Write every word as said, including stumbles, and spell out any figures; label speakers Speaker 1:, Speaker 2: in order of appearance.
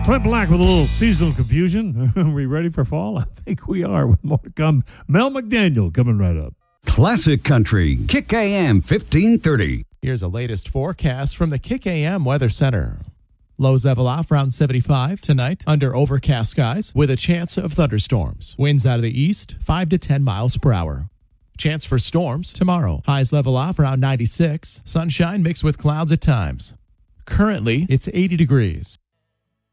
Speaker 1: Clint Black with a little seasonal confusion. Are we ready for fall? I think we are. With more to come. Mel McDaniel coming right up.
Speaker 2: Classic Country, Kick A M fifteen thirty.
Speaker 3: Here's the latest forecast from the Kick A M Weather Center. Lows level off around seventy-five tonight under overcast skies with a chance of thunderstorms. Winds out of the east, five to ten miles per hour. Chance for storms tomorrow. Highs level off around ninety-six. Sunshine mixed with clouds at times. Currently, it's eighty degrees.